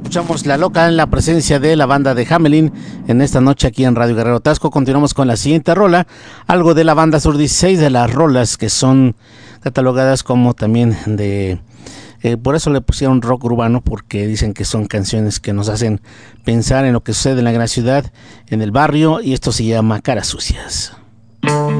Escuchamos La Loca en la presencia de la banda de Hamelin en esta noche aquí en Radio Guerrero Tasco. Continuamos con la siguiente rola, algo de la banda Sur 16, de las rolas que son catalogadas como también de... por eso le pusieron rock urbano, porque dicen que son canciones que nos hacen pensar en lo que sucede en la gran ciudad, en el barrio, y esto se llama Caras Sucias.